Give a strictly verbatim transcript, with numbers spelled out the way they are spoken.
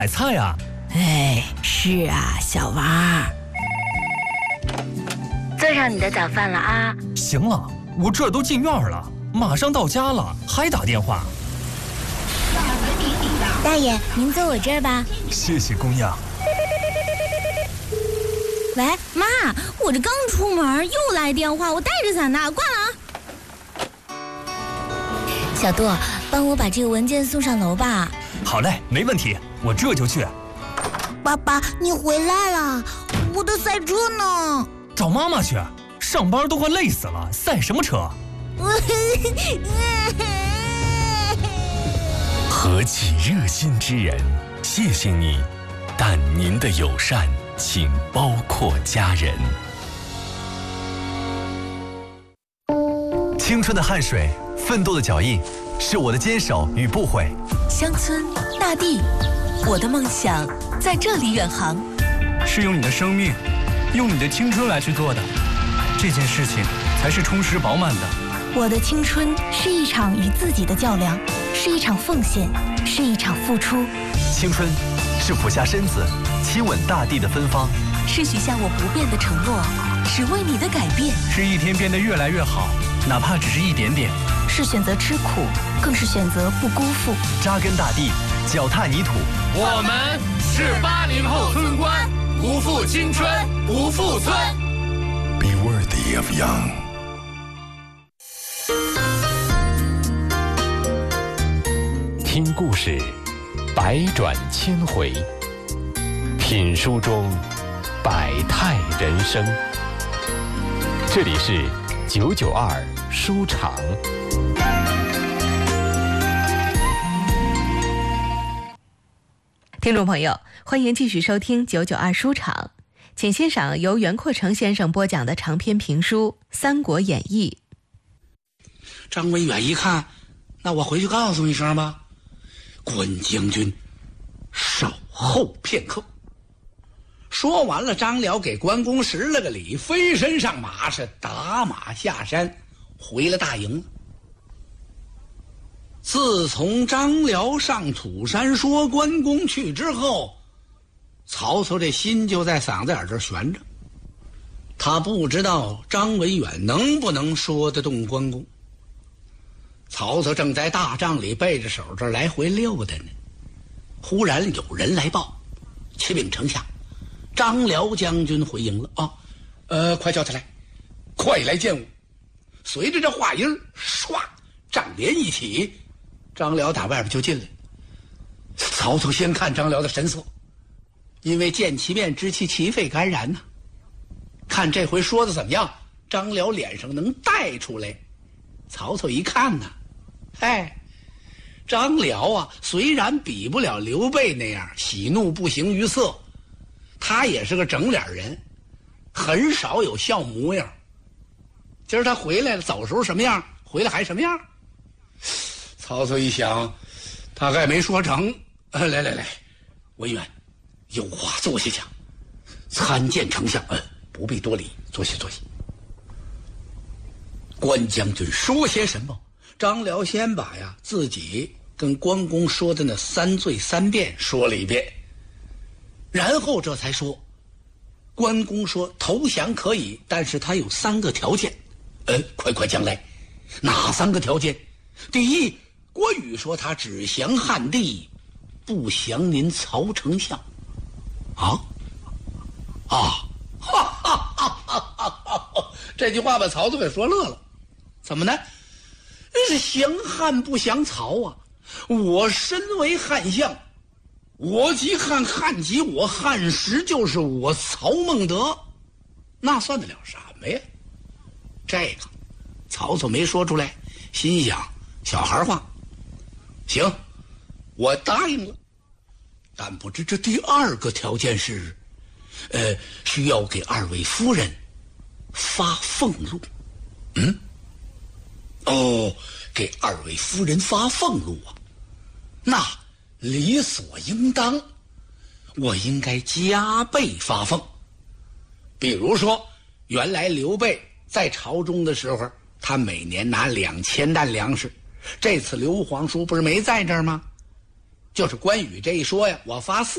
买菜啊。 哎，是啊，小王儿。 做上你的早饭了啊。 行了，我这都进院了，马上到家了，还打电话。 大爷，您坐我这儿吧。 谢谢姑娘。 喂，妈，我这刚出门又来电话，我带着伞呢，挂了啊。小杜，帮我把这个文件送上楼吧。 好嘞，没问题，我这就去。 爸爸，你回来了，我的赛车呢？ 找妈妈去，上班都快累死了，赛什么车？ 何其热心之人，谢谢你，但您的友善请包括家人。 青春的汗水，奋斗的脚印，是我的坚守与不悔。 乡村大地，我的梦想在这里远航。 是用你的生命，用你的青春来去做的，这件事情才是充实饱满的。 我的青春是一场与自己的较量，是一场奉献，是一场付出。 青春是俯下身子亲吻大地的芬芳， 是许下我不变的承诺，是为你的改变， 是一天变得越来越好，哪怕只是一点点。 是选择吃苦，更是选择不辜负。 扎根大地，脚踏泥土。 我们是八零后村官，不负青春，不负村。 Be worthy of young。听故事，百转千回；品书中，百态人生。这里是九九二书场。 听众朋友，欢迎继续收听九九二书场，请欣赏由袁阔成先生播讲的长篇评书《三国演义》。 张文远一看，那我回去告诉一声吧。关将军，稍后片刻。说完了，张辽给关公施了个礼，飞身上马，是打马下山，回了大营。自从张辽上土山说关公去之后，曹操这心就在嗓子眼这悬着。他不知道张文远能不能说得动关公。曹操正在大帐里背着手这来回溜达呢，忽然有人来报：启禀丞相，张辽将军回营了啊！呃，快叫他来，快来见我。随着这话音，唰，帐帘一起，张辽打外边就进来。曹操先看张辽的神色，因为见其面知其其肺肝然呢、啊。看这回说的怎么样？张辽脸上能带出来。曹操一看呢，哎，张辽啊，虽然比不了刘备那样喜怒不形于色，他也是个整脸人，很少有笑模样。今儿他回来了，走时候什么样，回来还什么样。曹操一想，大概没说成。呃、来来来，文远，有话坐下讲。参见丞相。呃，不必多礼，坐下坐下。关将军说些什么？张辽先把呀自己跟关公说的那三罪三辩说了一遍，然后这才说，关公说投降可以，但是他有三个条件。呃，快快讲来，哪三个条件？第一，关羽说他只降汉帝，不降您曹丞相。啊啊！哈哈哈哈哈哈！这句话把曹操给说乐了。怎么呢？是降汉不降曹啊！我身为汉相，我即汉，汉即我，汉实就是我曹孟德，那算得了什么呀？这个曹操没说出来，心想小孩话，行，我答应了。但不知这第二个条件是，呃，需要给二位夫人发俸禄。嗯，哦，给二位夫人发俸禄啊，那理所应当，我应该加倍发俸。比如说，原来刘备在朝中的时候，他每年拿两千担粮食，这次刘皇叔不是没在这儿吗？就是关羽这一说呀，我发四